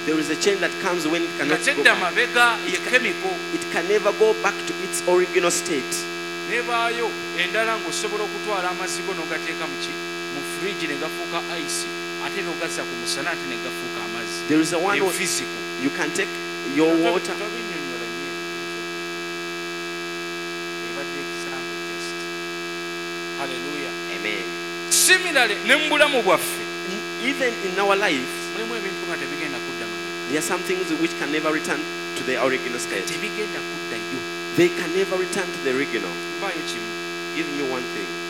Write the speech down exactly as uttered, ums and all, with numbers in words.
There is a change that comes when it cannot go Katedda back. mabega ye chemical. It can never go back to its original state. Nebaayo endala ng'osobola okutwala amazzi go n'ogateeka mu ki mu fridge ne gafuuka ice ate n'ogazza ku musana ate ne gafuuka amazzi. There is a one where physical. you can take your water. Tobinnyonnyola nnyo ebadde example just. Hallelujah. Amen. Similarly ne mu bulamu bwaffe Even in our life, mulimu ebintu nga tebigenda kudda mabega. there are some things which can never return to their original state. Tebigenda kuddayo. They can never return to the original. Mpaayo kimu. Give me one thing.